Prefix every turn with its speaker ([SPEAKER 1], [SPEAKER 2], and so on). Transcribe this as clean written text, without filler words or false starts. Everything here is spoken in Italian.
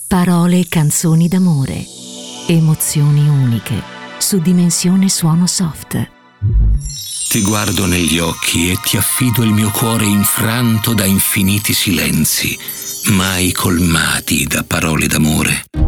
[SPEAKER 1] Parole e canzoni d'amore. Emozioni uniche. Su Dimensione Suono Soft.
[SPEAKER 2] Ti guardo negli occhi e ti affido il mio cuore infranto da infiniti silenzi, mai colmati da parole d'amore.